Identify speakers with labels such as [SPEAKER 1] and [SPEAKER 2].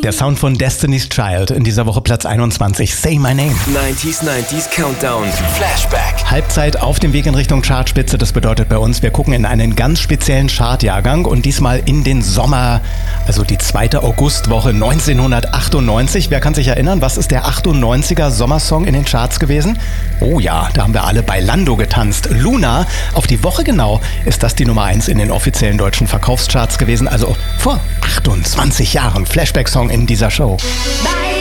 [SPEAKER 1] Der Sound von Destiny's Child, in dieser Woche Platz 21, Say My Name.
[SPEAKER 2] 90s Countdown, Flashback.
[SPEAKER 1] Halbzeit auf dem Weg in Richtung Chartspitze, das bedeutet bei uns, wir gucken in einen ganz speziellen Chartjahrgang und diesmal in den Sommer, also die 2. Augustwoche 1998. Wer kann sich erinnern, was ist der 98er Sommersong in den Charts gewesen? Oh ja, da haben wir alle bei Lando getanzt. Luna, auf die Woche genau ist das die Nummer 1 in den offiziellen deutschen Verkaufscharts gewesen, also vor 28 Jahren. Flashback-Song in dieser Show.
[SPEAKER 3] Bye.